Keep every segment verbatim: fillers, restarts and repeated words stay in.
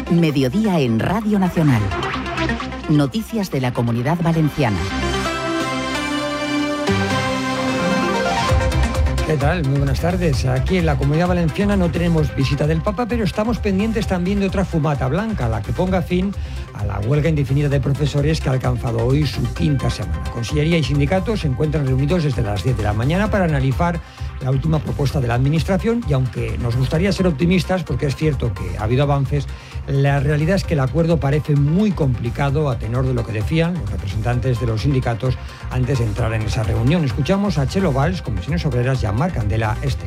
Mediodía en Radio Nacional. Noticias de la Comunidad Valenciana. ¿Qué tal? Muy buenas tardes. Aquí en la Comunidad Valenciana no tenemos visita del Papa, pero estamos pendientes también de otra fumata blanca, la que ponga fin a la huelga indefinida de profesores que ha alcanzado hoy su quinta semana. Consellería y sindicatos se encuentran reunidos desde las diez de la mañana para analizar la última propuesta de la Administración y aunque nos gustaría ser optimistas, porque es cierto que ha habido avances, la realidad es que el acuerdo parece muy complicado a tenor de lo que decían los representantes de los sindicatos antes de entrar en esa reunión. Escuchamos a Txelo Valls, Comissiones Obreres, i a Marc Candela, este.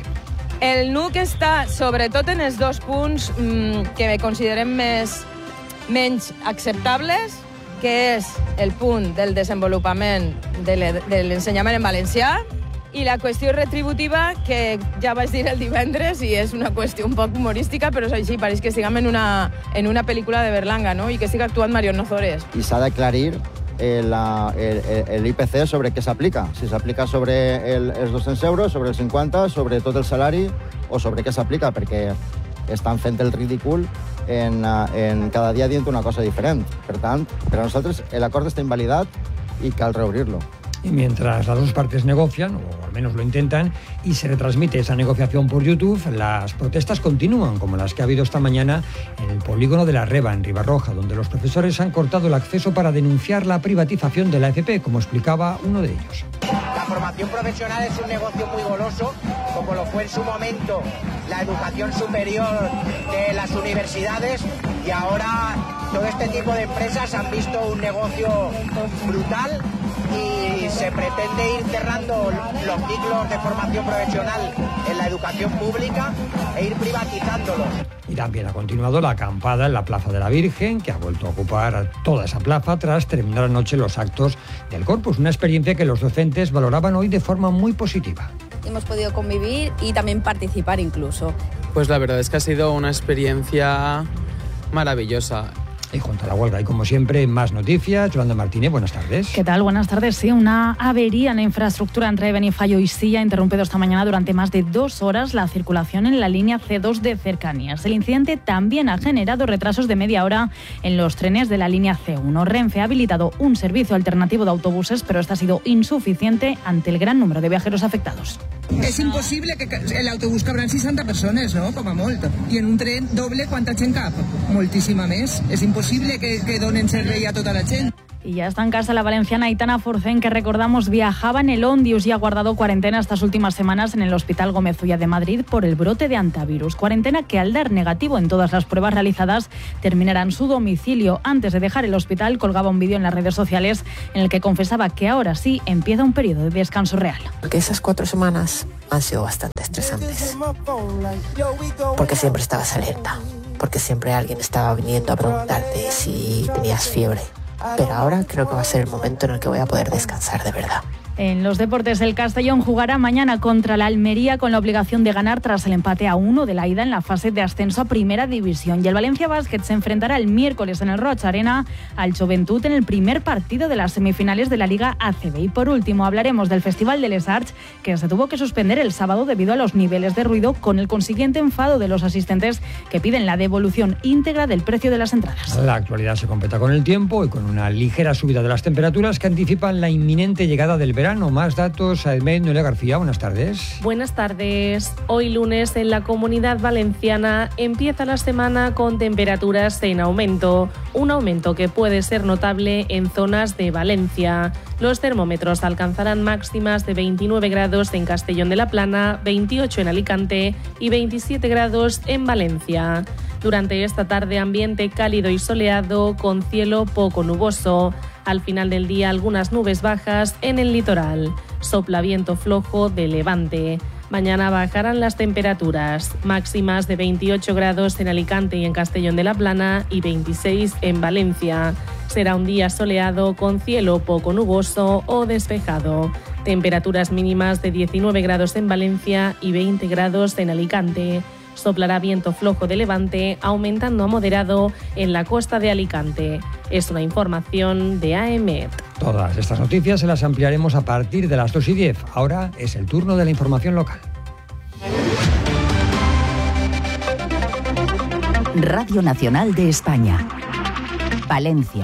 El N U C està sobretot en els dos punts mmm, que considerem més, menys acceptables, que és el punt del desenvolupament de l'ensenyament en valencià i la qüestió retributiva, que ja vaig dir el divendres i és una qüestió un poc humorística, però és així, pareix que estiguem en una, en una pel·lícula de Berlanga, no? I que estigui actuant Mariano Ozores. I s'ha d'aclarir el, el, el I P C sobre què s'aplica. Si s'aplica sobre el, els dos-cents euros, sobre els cinquanta, sobre tot el salari o sobre què s'aplica, perquè estan fent el ridícul en, en cada dia dient una cosa diferent. Per tant, per a nosaltres l'acord està invalidat i cal reobrir-lo. Y mientras las dos partes negocian, o al menos lo intentan, y se retransmite esa negociación por YouTube, las protestas continúan, como las que ha habido esta mañana en el polígono de la Reba, en Ribarroja, donde los profesores han cortado el acceso para denunciar la privatización de la F P, como explicaba uno de ellos. La formación profesional es un negocio muy goloso, como lo fue en su momento la educación superior de las universidades, y ahora todo este tipo de empresas han visto un negocio brutal y se pretende ir cerrando los ciclos de formación profesional en la educación pública e ir privatizándolos. Y también ha continuado la acampada en la Plaza de la Virgen, que ha vuelto a ocupar toda esa plaza tras terminar anoche los actos del Corpus, una experiencia que los docentes valoraban hoy de forma muy positiva. Hemos podido convivir y también participar incluso. Pues la verdad es que ha sido una experiencia maravillosa. Y junto a la huelga, y como siempre, más noticias. Yolanda Martínez, buenas tardes. ¿Qué tal? Buenas tardes. Sí, una avería en la infraestructura entre Benifallo y Silla ha interrumpido esta mañana durante más de dos horas la circulación en la línea C dos de cercanías. El incidente también ha generado retrasos de media hora en los trenes de la línea C uno. Renfe ha habilitado un servicio alternativo de autobuses, pero este ha sido insuficiente ante el gran número de viajeros afectados. És impossible que l'autobús cabran seixanta persones, no? Com a molt. I en un tren doble, quanta gent cap? Moltíssima més. És impossible que, que donen servei a tota la gent. Y ya está en casa la valenciana Aitana Forcén, que recordamos viajaba en el Ondius y ha guardado cuarentena estas últimas semanas en el Hospital Gómez Ulla de Madrid por el brote de antivirus. Cuarentena que al dar negativo en todas las pruebas realizadas terminará en su domicilio. Antes de dejar el hospital colgaba un vídeo en las redes sociales en el que confesaba que ahora sí empieza un periodo de descanso real. Porque esas cuatro semanas han sido bastante estresantes. Porque siempre estabas alerta. Porque siempre alguien estaba viniendo a preguntarte si tenías fiebre. Pero ahora creo que va a ser el momento en el que voy a poder descansar de verdad. En los deportes, el Castellón jugará mañana contra la Almería con la obligación de ganar tras el empate a uno de la ida en la fase de ascenso a Primera División. Y el Valencia Basket se enfrentará el miércoles en el Roig Arena al Joventut en el primer partido de las semifinales de la Liga A C B. Y por último hablaremos del Festival de Les Arts, que se tuvo que suspender el sábado debido a los niveles de ruido, con el consiguiente enfado de los asistentes que piden la devolución íntegra del precio de las entradas. La actualidad se completa con el tiempo y con una ligera subida de las temperaturas que anticipan la inminente llegada del verano. Más datos, Aedmed Noelia García, buenas tardes. Buenas tardes. Hoy lunes en la Comunidad Valenciana empieza la semana con temperaturas en aumento, un aumento que puede ser notable en zonas de Valencia. Los termómetros alcanzarán máximas de veintinueve grados en Castellón de la Plana, veintiocho en Alicante y veintisiete grados en Valencia. Durante esta tarde ambiente cálido y soleado con cielo poco nuboso. Al final del día algunas nubes bajas en el litoral. Sopla viento flojo de levante. Mañana bajarán las temperaturas, máximas de veintiocho grados en Alicante y en Castellón de la Plana y veintiséis en Valencia. Será un día soleado con cielo poco nuboso o despejado. Temperaturas mínimas de diecinueve grados en Valencia y veinte grados en Alicante. Soplará viento flojo de levante, aumentando a moderado en la costa de Alicante. Es una información de AEMET. Todas estas noticias se las ampliaremos a partir de las dos y diez. Ahora es el turno de la información local. Radio Nacional de España. Valencia.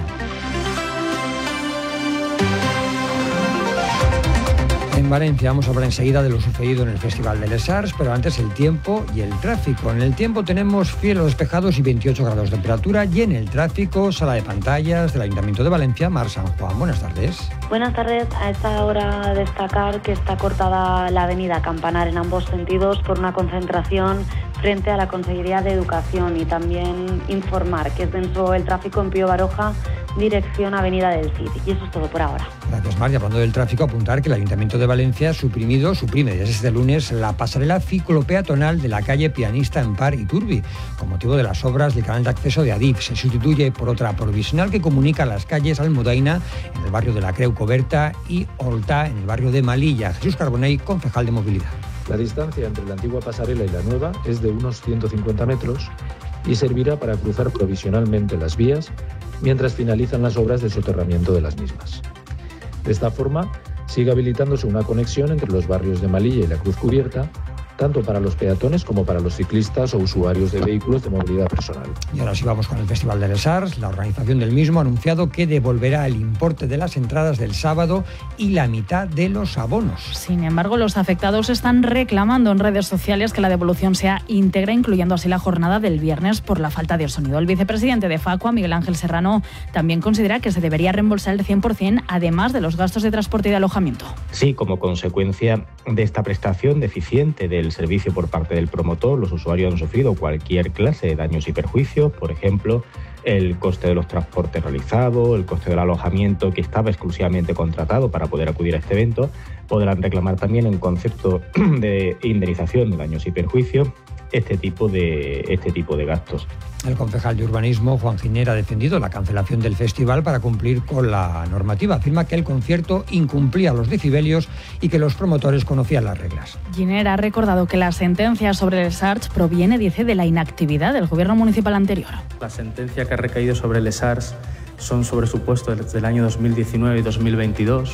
En Valencia vamos a hablar enseguida de lo sucedido en el Festival de Les Arts, pero antes el tiempo y el tráfico. En el tiempo tenemos cielos despejados y veintiocho grados de temperatura, y en el tráfico, sala de pantallas del Ayuntamiento de Valencia, Mar San Juan. Buenas tardes. Buenas tardes. A esta hora destacar que está cortada la avenida Campanar en ambos sentidos por una concentración frente a la Consejería de Educación, y también informar que es denso el tráfico en Pío Baroja, dirección Avenida del Cid. Y eso es todo por ahora. Gracias, Mar. Y hablando del tráfico, apuntar que el Ayuntamiento de Valencia ha suprimido, suprime desde este lunes la pasarela ciclopeatonal de la calle Pianista en Par y Turbi, con motivo de las obras del canal de acceso de Adif. Se sustituye por otra provisional que comunica las calles Almudaina, en el barrio de la Creu Coberta, y Oltá, en el barrio de Malilla. Jesús Carbonell, concejal de Movilidad. La distancia entre la antigua pasarela y la nueva es de unos ciento cincuenta metros y servirá para cruzar provisionalmente las vías mientras finalizan las obras de soterramiento de las mismas. De esta forma, sigue habilitándose una conexión entre los barrios de Malilla y la Cruz Cubierta, tanto para los peatones como para los ciclistas o usuarios de vehículos de movilidad personal. Y ahora sí vamos con el Festival de Les Arts. La organización del mismo ha anunciado que devolverá el importe de las entradas del sábado y la mitad de los abonos. Sin embargo, los afectados están reclamando en redes sociales que la devolución sea íntegra, incluyendo así la jornada del viernes por la falta de sonido. El vicepresidente de Facua, Miguel Ángel Serrano, también considera que se debería reembolsar el cien por ciento, además de los gastos de transporte y de alojamiento. Sí, como consecuencia de esta prestación deficiente del servicio por parte del promotor, los usuarios han sufrido cualquier clase de daños y perjuicios, por ejemplo, el coste de los transportes realizados, el coste del alojamiento que estaba exclusivamente contratado para poder acudir a este evento. Podrán reclamar también en concepto de indemnización de daños y perjuicios este tipo de, este tipo de gastos. El concejal de Urbanismo, Juan Giner, ha defendido la cancelación del festival para cumplir con la normativa. Afirma que el concierto incumplía los decibelios y que los promotores conocían las reglas. Giner ha recordado que la sentencia sobre Les Arts proviene, dice, de la inactividad del gobierno municipal anterior. La sentencia que ha recaído sobre Les Arts son sobre supuestos desde el año dos mil diecinueve y dos mil veintidós.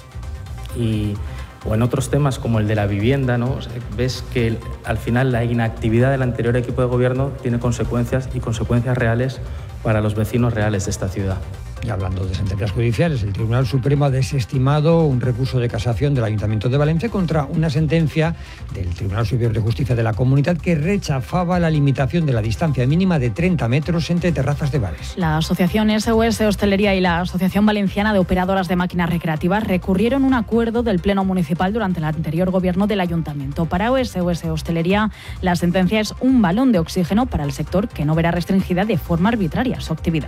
Y o en otros temas como el de la vivienda, ¿no? O sea, ves que el, al final la inactividad del anterior equipo de gobierno tiene consecuencias y consecuencias reales para los vecinos reales de esta ciudad. Y hablando de sentencias judiciales, el Tribunal Supremo ha desestimado un recurso de casación del Ayuntamiento de Valencia contra una sentencia del Tribunal Superior de Justicia de la Comunidad que rechazaba la limitación de la distancia mínima de treinta metros entre terrazas de bares. La Asociación S O S Hostelería y la Asociación Valenciana de Operadoras de Máquinas Recreativas recurrieron un acuerdo del Pleno Municipal durante el anterior gobierno del Ayuntamiento. Para S O S Hostelería, la sentencia es un balón de oxígeno para el sector que no verá restringida de forma arbitraria su actividad.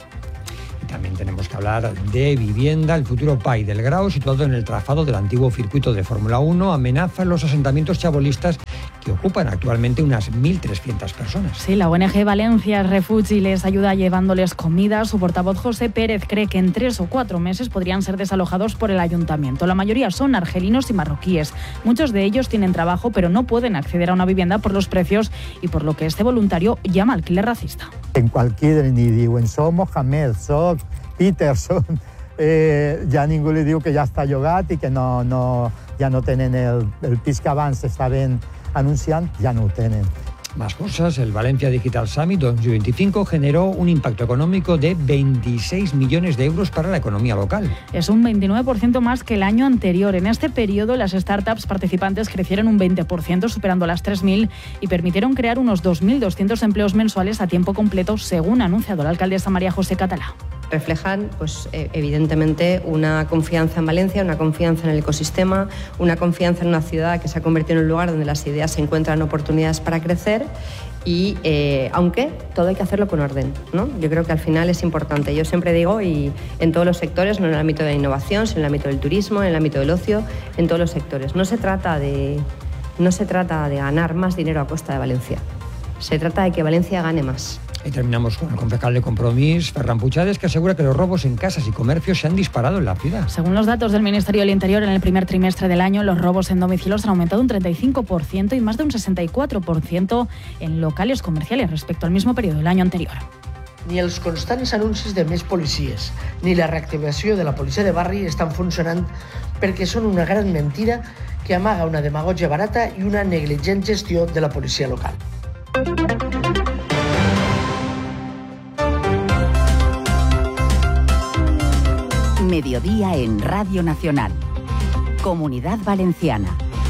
También tenemos que hablar de vivienda. El futuro P A I del Grau, situado en el trazado del antiguo circuito de Fórmula uno, amenaza los asentamientos chabolistas que ocupan actualmente unas mil trescientas personas. Sí, la O N G Valencia Refugi les ayuda llevándoles comida. Su portavoz José Pérez cree que en tres o cuatro meses podrían ser desalojados por el ayuntamiento. La mayoría son argelinos y marroquíes. Muchos de ellos tienen trabajo, pero no pueden acceder a una vivienda por los precios y por lo que este voluntario llama alquiler racista. En cualquier ni diuen som Mohamed, soc Peterson, eh, ja ningú li diu que ja està llogat i que no, no, ja no tenen el, el pis que abans estaven anunciant, ja no ho tenen. Más cosas, el Valencia Digital Summit dos mil veinticinco generó un impacto económico de veintiséis millones de euros para la economía local. Es un veintinueve por ciento más que el año anterior. En este periodo, las startups participantes crecieron un veinte por ciento, superando las tres mil, y permitieron crear unos dos mil doscientos empleos mensuales a tiempo completo, según ha anunciado la alcaldesa María José Catalá. Reflejan, pues, evidentemente, una confianza en Valencia, una confianza en el ecosistema, una confianza en una ciudad que se ha convertido en un lugar donde las ideas se encuentran oportunidades para crecer y, eh, aunque todo hay que hacerlo con orden, ¿no? Yo creo que al final es importante. Yo siempre digo, y en todos los sectores, no en el ámbito de la innovación, sino en el ámbito del turismo, en el ámbito del ocio, en todos los sectores. No se trata de, no se trata de ganar más dinero a costa de Valencia. Se trata de que Valencia gane más. Y terminamos con el concejal de Compromís, Ferran Puchades, que asegura que los robos en casas y comercios se han disparado en la ciudad. Según los datos del Ministerio del Interior, en el primer trimestre del año, los robos en domicilios han aumentado un treinta y cinco por ciento y más de un sesenta y cuatro por ciento en locales comerciales respecto al mismo periodo del año anterior. Ni els constants anuncis de més policies, ni la reactivació de la policia de barri estan funcionant perquè són una gran mentira que amaga una demagogia barata i una negligent gestió de la policia local. mediodía en Radio Nacional. Comunidad Valenciana.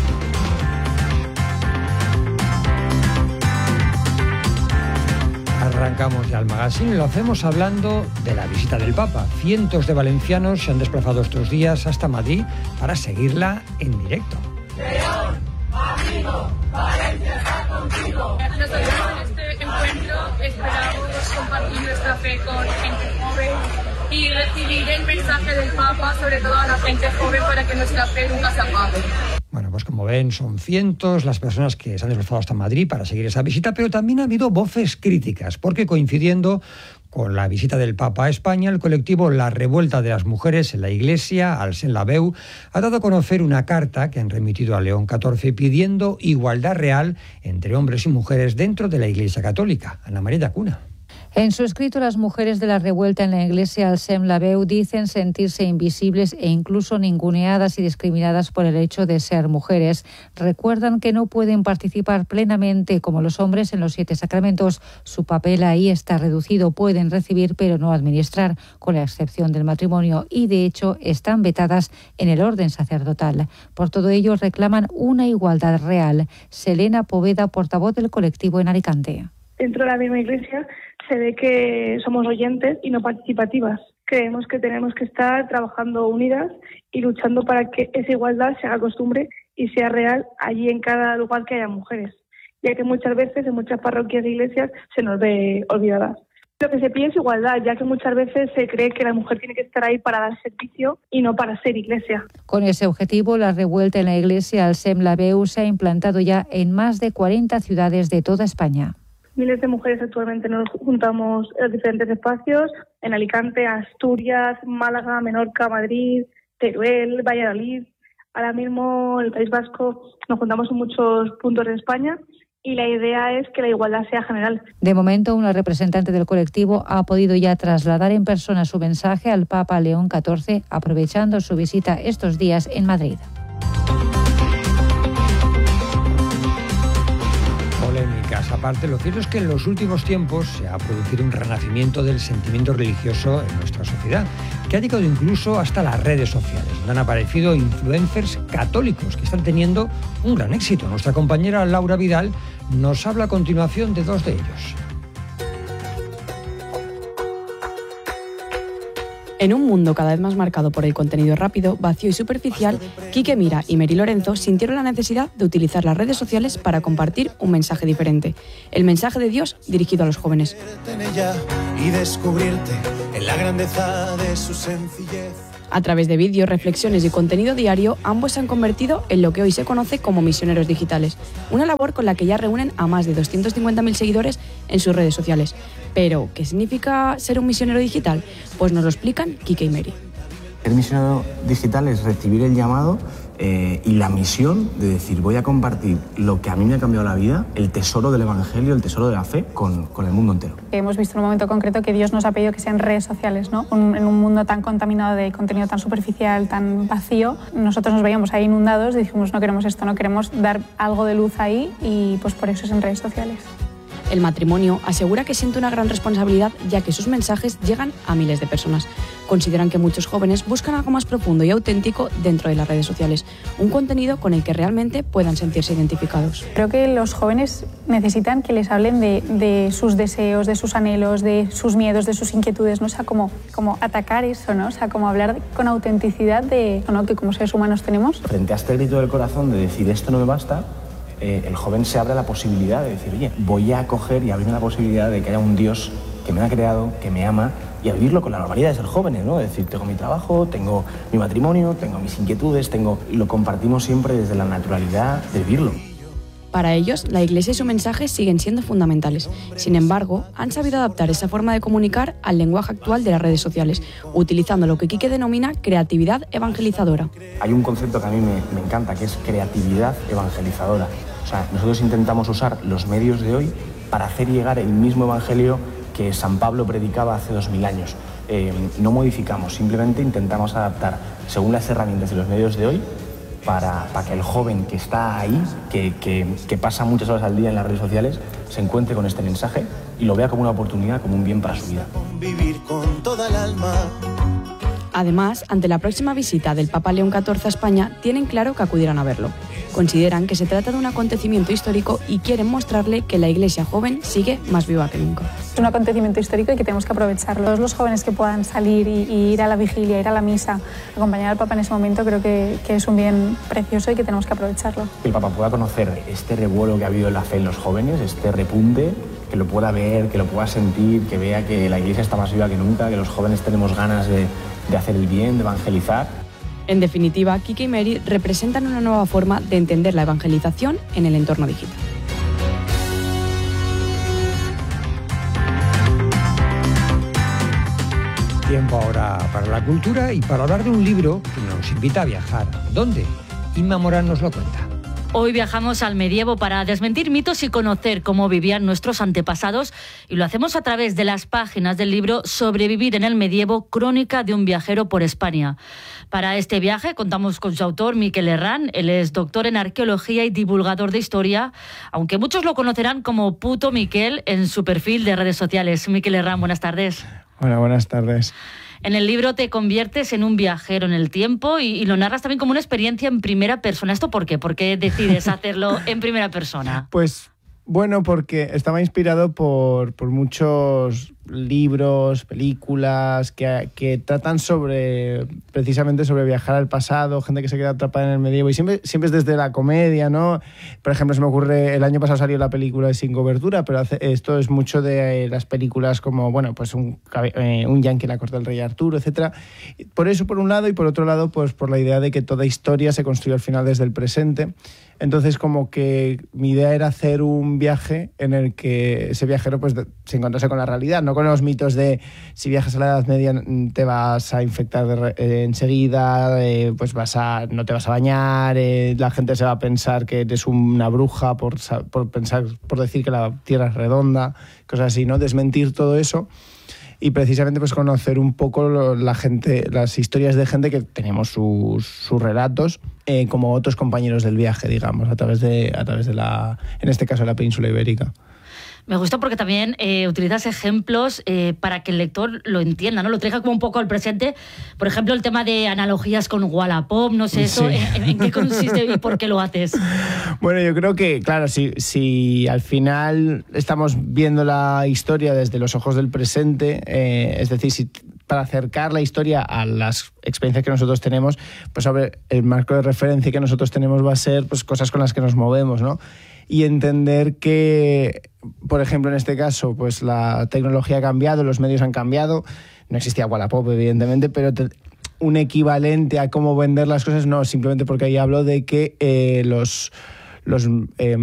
Arrancamos ya el magazine y lo hacemos hablando de la visita del Papa. Cientos de valencianos se han desplazado estos días hasta Madrid para seguirla en directo. León, amigo, Valencia está contigo. Nosotros en este encuentro esperamos compartir nuestra fe con gente joven y recibir el mensaje del Papa, sobre todo a la gente joven, para que nuestra fe nunca se apague. Bueno, pues como ven, son cientos las personas que se han desplazado hasta Madrid para seguir esa visita, pero también ha habido voces críticas, porque coincidiendo con la visita del Papa a España, el colectivo La Revuelta de las Mujeres en la Iglesia, Alsen Labeu, ha dado a conocer una carta que han remitido a León catorce pidiendo igualdad real entre hombres y mujeres dentro de la Iglesia Católica. Ana María Cuna. En su escrito, las mujeres de la revuelta en la iglesia Alsen Labeu dicen sentirse invisibles e incluso ninguneadas y discriminadas por el hecho de ser mujeres. Recuerdan que no pueden participar plenamente como los hombres en los siete sacramentos. Su papel ahí está reducido. Pueden recibir pero no administrar, con la excepción del matrimonio, y de hecho están vetadas en el orden sacerdotal. Por todo ello reclaman una igualdad real. Selena Poveda, portavoz del colectivo en Alicante. Dentro de la misma iglesia se ve que somos oyentes y no participativas. Creemos que tenemos que estar trabajando unidas y luchando para que esa igualdad se haga costumbre y sea real allí en cada lugar que haya mujeres, ya que muchas veces en muchas parroquias e iglesias se nos ve olvidadas. Lo que se pide es igualdad, ya que muchas veces se cree que la mujer tiene que estar ahí para dar servicio y no para ser iglesia. Con ese objetivo, la revuelta en la iglesia Alsen Labeu se ha implantado ya en más de cuarenta ciudades de toda España. Miles de mujeres actualmente nos juntamos en diferentes espacios, en Alicante, Asturias, Málaga, Menorca, Madrid, Teruel, Valladolid. Ahora mismo en el País Vasco nos juntamos en muchos puntos de España y la idea es que la igualdad sea general. De momento, una representante del colectivo ha podido ya trasladar en persona su mensaje al Papa León catorce, aprovechando su visita estos días en Madrid. Polémicas aparte, lo cierto es que en los últimos tiempos se ha producido un renacimiento del sentimiento religioso en nuestra sociedad, que ha llegado incluso hasta las redes sociales, donde han aparecido influencers católicos que están teniendo un gran éxito. Nuestra compañera Laura Vidal nos habla a continuación de dos de ellos. En un mundo cada vez más marcado por el contenido rápido, vacío y superficial, Quique Mira y Meri Lorenzo sintieron la necesidad de utilizar las redes sociales para compartir un mensaje diferente. El mensaje de Dios dirigido a los jóvenes. Y descubrirte en la grandeza de su sencillez. A través de vídeos, reflexiones y contenido diario, ambos se han convertido en lo que hoy se conoce como misioneros digitales, una labor con la que ya reúnen a más de doscientos cincuenta mil seguidores en sus redes sociales. Pero, ¿qué significa ser un misionero digital? Pues nos lo explican Quique y Meri. Ser misionero digital es recibir el llamado eh, y la misión de decir, voy a compartir lo que a mí me ha cambiado la vida, el tesoro del Evangelio, el tesoro de la fe, con, con el mundo entero. Hemos visto en un momento concreto que Dios nos ha pedido que sean redes sociales, ¿no? Un, en un mundo tan contaminado de contenido tan superficial, tan vacío, nosotros nos veíamos ahí inundados y dijimos, no queremos esto, no queremos dar algo de luz ahí, y pues por eso es en redes sociales. El matrimonio asegura que siente una gran responsabilidad, ya que sus mensajes llegan a miles de personas. Consideran que muchos jóvenes buscan algo más profundo y auténtico dentro de las redes sociales, un contenido con el que realmente puedan sentirse identificados. Creo que los jóvenes necesitan que les hablen de, de sus deseos, de sus anhelos, de sus miedos, de sus inquietudes, ¿no? O sea, como, como atacar eso, ¿no? O sea, como hablar con autenticidad de, ¿no?, que como seres humanos tenemos. Frente a este grito del corazón de decir esto no me basta, Eh, el joven se abre la posibilidad de decir, oye, voy a acoger y abrirme la posibilidad de que haya un Dios que me ha creado, que me ama, y a vivirlo con la normalidad de ser jóvenes, ¿no? Es decir, tengo mi trabajo, tengo mi matrimonio, tengo mis inquietudes, tengo... y lo compartimos siempre desde la naturalidad de vivirlo. Para ellos, la Iglesia y su mensaje siguen siendo fundamentales. Sin embargo, han sabido adaptar esa forma de comunicar al lenguaje actual de las redes sociales, utilizando lo que Quique denomina creatividad evangelizadora. Hay un concepto que a mí me, me encanta, que es creatividad evangelizadora. O sea, nosotros intentamos usar los medios de hoy para hacer llegar el mismo evangelio que San Pablo predicaba hace dos mil años. Eh, no modificamos, simplemente intentamos adaptar según las herramientas de los medios de hoy para, para que el joven que está ahí, que, que, que pasa muchas horas al día en las redes sociales, se encuentre con este mensaje y lo vea como una oportunidad, como un bien para su vida. Vivir con toda el alma. Además, ante la próxima visita del Papa León catorce a España, tienen claro que acudirán a verlo. Consideran que se trata de un acontecimiento histórico y quieren mostrarle que la Iglesia joven sigue más viva que nunca. Es un acontecimiento histórico y que tenemos que aprovecharlo. Todos los jóvenes que puedan salir y, y ir a la vigilia, ir a la misa, acompañar al Papa en ese momento, creo que, que es un bien precioso y que tenemos que aprovecharlo. Que el Papa pueda conocer este revuelo que ha habido en la fe en los jóvenes, este repunte, que lo pueda ver, que lo pueda sentir, que vea que la Iglesia está más viva que nunca, que los jóvenes tenemos ganas de, de hacer el bien, de evangelizar. En definitiva, Quique y Mary representan una nueva forma de entender la evangelización en el entorno digital. Tiempo ahora para la cultura y para hablar de un libro que nos invita a viajar. ¿Dónde? Inma Morán nos lo cuenta. Hoy viajamos al medievo para desmentir mitos y conocer cómo vivían nuestros antepasados, y lo hacemos a través de las páginas del libro Sobrevivir en el medievo, crónica de un viajero por España. Para este viaje contamos con su autor, Miquel Herrán. Él es doctor en arqueología y divulgador de historia, aunque muchos lo conocerán como Puto Miquel en su perfil de redes sociales. Miquel Herrán, buenas tardes. Hola, buenas tardes. En el libro te conviertes en un viajero en el tiempo y, y lo narras también como una experiencia en primera persona. ¿Esto por qué? ¿Por qué decides hacerlo en primera persona? Pues bueno, porque estaba inspirado por, por muchos libros, películas que, que tratan sobre, precisamente sobre viajar al pasado, gente que se queda atrapada en el medievo, y siempre, siempre es desde la comedia, ¿no? Por ejemplo, se me ocurre, el año pasado salió la película de Sin Cobertura, pero hace, esto es mucho de eh, las películas como, bueno, pues un, eh, un Yankee en la corte del rey Arturo, etcétera. Por eso, por un lado, y por otro lado, pues por la idea de que toda historia se construye al final desde el presente. Entonces, como que mi idea era hacer un viaje en el que ese viajero pues se encontrase con la realidad, no con los mitos de si viajas a la Edad Media te vas a infectar de, eh, enseguida, eh, pues vas a, no te vas a bañar, eh, la gente se va a pensar que eres una bruja por, por, pensar, por decir que la Tierra es redonda, cosas así, ¿no? Desmentir todo eso. Y precisamente pues conocer un poco lo, la gente, las historias de gente que tenemos sus, sus relatos, eh, como otros compañeros del viaje, digamos, a través de, a través de la, en este caso, la península ibérica. Me gusta porque también eh, utilizas ejemplos eh, para que el lector lo entienda, ¿no? Lo traiga como un poco al presente. Por ejemplo, el tema de analogías con Wallapop, no sé, eso, sí. ¿en, ¿en qué consiste y por qué lo haces? Bueno, yo creo que, claro, si, si al final estamos viendo la historia desde los ojos del presente, eh, es decir, si para acercar la historia a las experiencias que nosotros tenemos, pues sobre el marco de referencia que nosotros tenemos va a ser pues cosas con las que nos movemos, ¿no? Y entender que, por ejemplo, en este caso, pues la tecnología ha cambiado, los medios han cambiado. No existía Wallapop, evidentemente, pero te, un equivalente a cómo vender las cosas, no, simplemente porque ahí hablo de que eh, los, los, eh,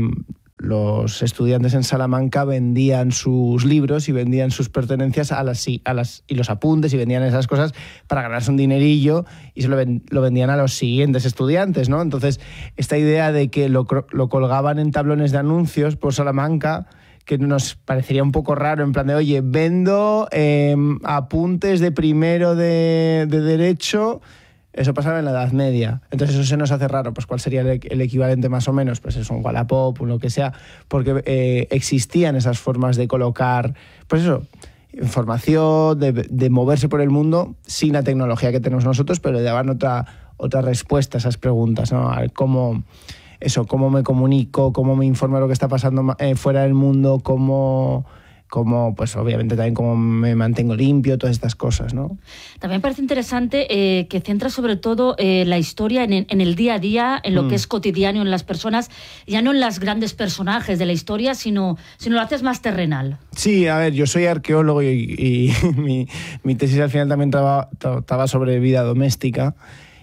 los estudiantes en Salamanca vendían sus libros y vendían sus pertenencias a las, a las, y los apuntes y vendían esas cosas para ganarse un dinerillo y se lo, ven, lo vendían a los siguientes estudiantes, ¿no? Entonces, esta idea de que lo, lo colgaban en tablones de anuncios por Salamanca, que nos parecería un poco raro, en plan de, oye, vendo eh, apuntes de primero de, de Derecho. Eso pasaba en la Edad Media. Entonces eso se nos hace raro. Pues ¿cuál sería el, el equivalente más o menos? Pues es un Wallapop, un lo que sea, porque eh, existían esas formas de colocar, pues eso, información, de, de moverse por el mundo sin la tecnología que tenemos nosotros, pero de dar otra, otra respuesta a esas preguntas, ¿no? A ver cómo, eso, cómo me comunico, cómo me informo de lo que está pasando eh, fuera del mundo, cómo... como, pues obviamente también cómo me mantengo limpio, todas estas cosas, ¿no? También parece interesante eh, que centra sobre todo eh, la historia en, en el día a día, en lo mm. que es cotidiano en las personas, ya no en los grandes personajes de la historia, sino, sino lo haces más terrenal. Sí, a ver, yo soy arqueólogo y, y mi, mi tesis al final también trataba sobre vida doméstica.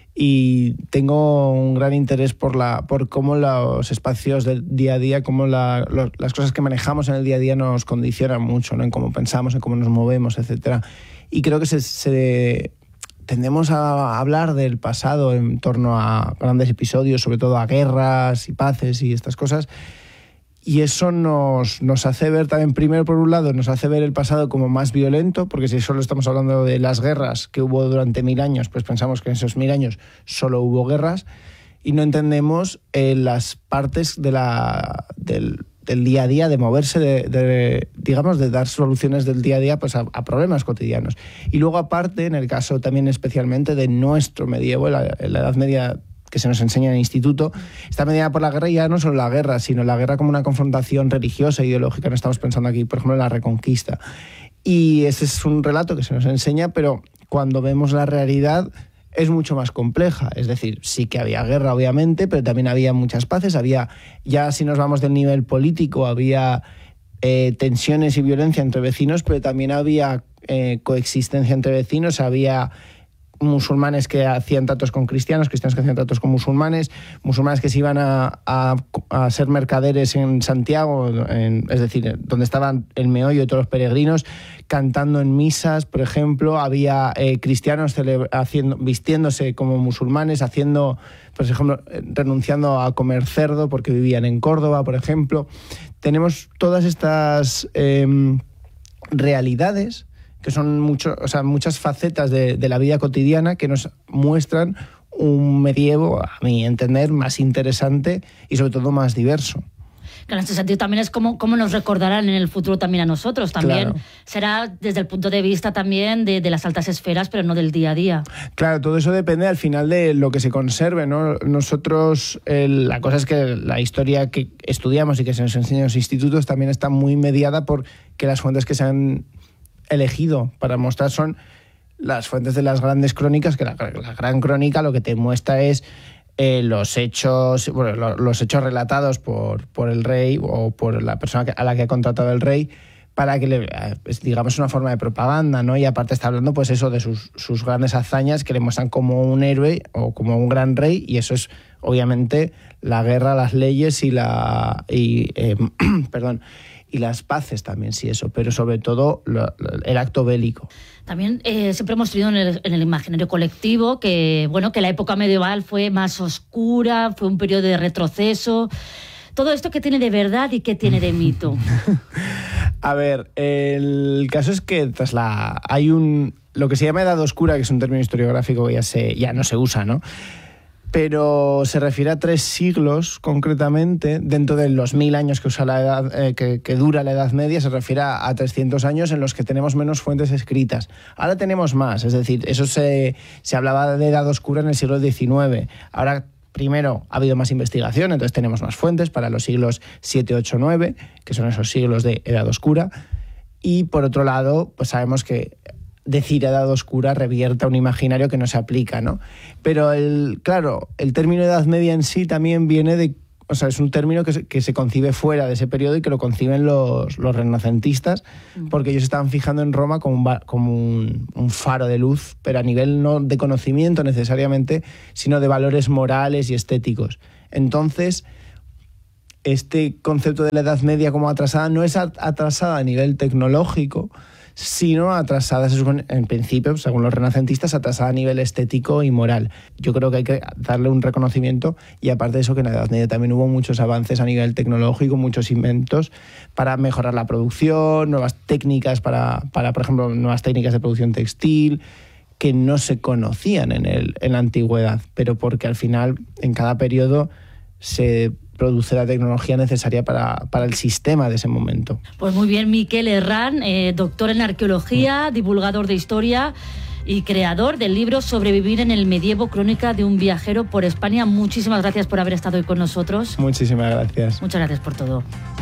Y tengo un gran interés por, la, por cómo los espacios del día a día, cómo la, los, las cosas que manejamos en el día a día nos condicionan mucho, ¿no? En cómo pensamos, en cómo nos movemos, etcétera. Y creo que se, se tendemos a hablar del pasado en torno a grandes episodios, sobre todo a guerras y paces y estas cosas. Y eso nos, nos hace ver también, primero por un lado, nos hace ver el pasado como más violento, porque si solo estamos hablando de las guerras que hubo durante mil años, pues pensamos que en esos mil años solo hubo guerras y no entendemos eh, las partes de la, del, del día a día, de moverse, de, de digamos, de dar soluciones del día a día pues, a, a problemas cotidianos. Y luego aparte, en el caso también especialmente de nuestro medievo, la, la Edad Media que se nos enseña en el instituto, está mediada por la guerra, y ya no solo la guerra, sino la guerra como una confrontación religiosa, ideológica. No estamos pensando aquí, por ejemplo, en la Reconquista. Y ese es un relato que se nos enseña, pero cuando vemos la realidad es mucho más compleja. Es decir, sí que había guerra, obviamente, pero también había muchas paces. Había, ya si nos vamos del nivel político, había eh, tensiones y violencia entre vecinos, pero también había eh, coexistencia entre vecinos, había musulmanes que hacían tratos con cristianos, cristianos que hacían tratos con musulmanes, musulmanes que se iban a, a, a ser mercaderes en Santiago, en, es decir, donde estaban el meollo de todos los peregrinos, cantando en misas, por ejemplo. Había eh, cristianos haciendo, vistiéndose como musulmanes, haciendo, por ejemplo, renunciando a comer cerdo porque vivían en Córdoba, por ejemplo. Tenemos todas estas eh, realidades que son mucho, o sea, muchas facetas de, de la vida cotidiana que nos muestran un medievo, a mi entender, más interesante y sobre todo más diverso. Claro, en este sentido también es como, como nos recordarán en el futuro también a nosotros. También claro. Será desde el punto de vista también de, de las altas esferas, pero no del día a día. Claro, todo eso depende al final de lo que se conserve, ¿no? Nosotros, el, la cosa es que la historia que estudiamos y que se nos enseña en los institutos también está muy mediada por que las fuentes que se han elegido para mostrar son las fuentes de las grandes crónicas, que la, la gran crónica lo que te muestra es eh, los hechos bueno, lo, los hechos relatados por, por el rey o por la persona que, a la que ha contratado el rey, para que le, es, digamos, una forma de propaganda, ¿no? Y aparte está hablando pues eso de sus, sus grandes hazañas que le muestran como un héroe o como un gran rey, y eso es obviamente la guerra, las leyes y la y eh, perdón y las paces también, sí, eso, pero sobre todo lo, el acto bélico. También eh, siempre hemos tenido en el, en el imaginario colectivo que, bueno, que la época medieval fue más oscura, fue un periodo de retroceso. Todo esto, ¿qué tiene de verdad y qué tiene de mito? A ver, el caso es que tras la hay un lo que se llama Edad Oscura, que es un término historiográfico que ya se ya no se usa, ¿no? Pero se refiere a tres siglos concretamente, dentro de los mil años que, usa la edad, eh, que, que dura la Edad Media, se refiere a, a trescientos años en los que tenemos menos fuentes escritas. Ahora tenemos más, es decir, eso se, se hablaba de Edad Oscura en el siglo diecinueve. Ahora, primero, ha habido más investigación, entonces tenemos más fuentes para los siglos siete, ocho, nueve, que son esos siglos de Edad Oscura. Y por otro lado, pues sabemos que decir Edad Oscura revierte a un imaginario que no se aplica, ¿no? Pero, el, claro, el término Edad Media en sí también viene de... O sea, es un término que se, que se concibe fuera de ese periodo y que lo conciben los, los renacentistas, porque ellos estaban fijando en Roma como, un, como un, un faro de luz, pero a nivel no de conocimiento necesariamente, sino de valores morales y estéticos. Entonces, este concepto de la Edad Media como atrasada no es atrasada a nivel tecnológico, sino atrasada, en principio, según los renacentistas, atrasada a nivel estético y moral. Yo creo que hay que darle un reconocimiento, y aparte de eso, que en la Edad Media también hubo muchos avances a nivel tecnológico, muchos inventos para mejorar la producción, nuevas técnicas para, para por ejemplo, nuevas técnicas de producción textil, que no se conocían en, el, en la antigüedad, pero porque al final, en cada periodo, se produce la tecnología necesaria para, para el sistema de ese momento. Pues muy bien, Miquel Herrán, eh, doctor en arqueología, divulgador de historia y creador del libro Sobrevivir en el medievo, crónica de un viajero por España. Muchísimas gracias por haber estado hoy con nosotros. Muchísimas gracias. Muchas gracias por todo.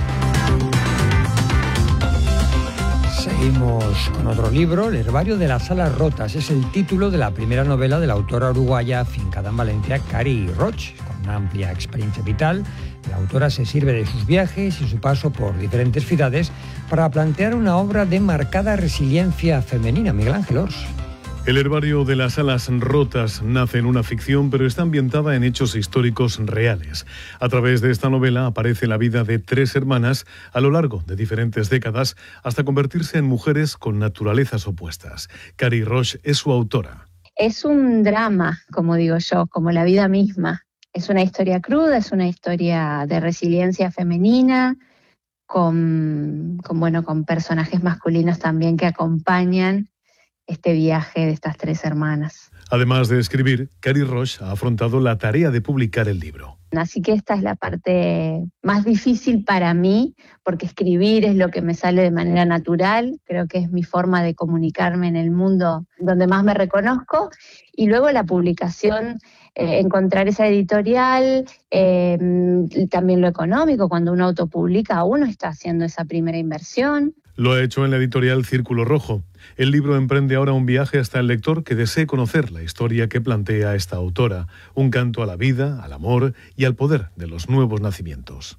Seguimos con otro libro, El herbario de las salas rotas. Es el título de la primera novela de la autora uruguaya afincada en Valencia, Cari Roch. Con una amplia experiencia vital, la autora se sirve de sus viajes y su paso por diferentes ciudades para plantear una obra de marcada resiliencia femenina. Miguel Ángel Ors. El herbario de las salas rotas nace en una ficción, pero está ambientada en hechos históricos reales. A través de esta novela aparece la vida de tres hermanas a lo largo de diferentes décadas, hasta convertirse en mujeres con naturalezas opuestas. Cari Roch es su autora. Es un drama, como digo yo, como la vida misma. Es una historia cruda, es una historia de resiliencia femenina, con, con, bueno, con personajes masculinos también que acompañan este viaje de estas tres hermanas. Además de escribir, Carrie Roche ha afrontado la tarea de publicar el libro. Así que esta es la parte más difícil para mí, porque escribir es lo que me sale de manera natural, creo que es mi forma de comunicarme en el mundo donde más me reconozco, y luego la publicación, eh, encontrar esa editorial, eh, también lo económico, cuando uno autopublica uno está haciendo esa primera inversión. Lo ha hecho en la editorial Círculo Rojo. El libro emprende ahora un viaje hasta el lector que desee conocer la historia que plantea esta autora, un canto a la vida, al amor y al poder de los nuevos nacimientos.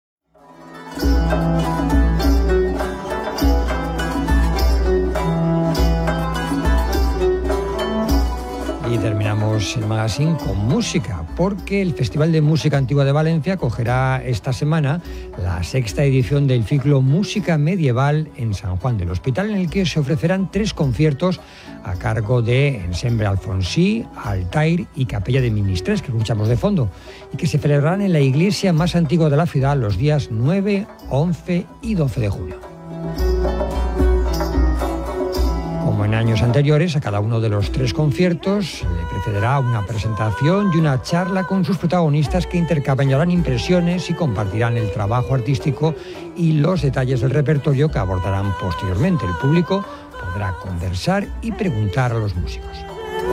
Y terminamos el magazine con música, porque el Festival de Música Antigua de Valencia acogerá esta semana la sexta edición del ciclo Música Medieval en San Juan del Hospital, en el que se ofrecerán tres conciertos a cargo de Ensemble Alfonsí, Altair y Capella de Ministres, que escuchamos de fondo, y que se celebrarán en la iglesia más antigua de la ciudad los días nueve, once y doce de junio. Como en años anteriores, a cada uno de los tres conciertos le precederá una presentación y una charla con sus protagonistas que intercambiarán impresiones y compartirán el trabajo artístico y los detalles del repertorio que abordarán posteriormente. El público podrá conversar y preguntar a los músicos.